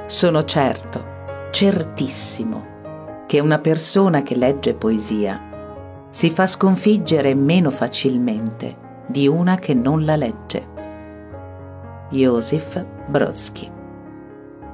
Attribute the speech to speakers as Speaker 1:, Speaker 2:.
Speaker 1: Sono certo, certissimo, che una persona che legge poesia si fa sconfiggere meno facilmente di una che non la legge. Iosif Brodsky.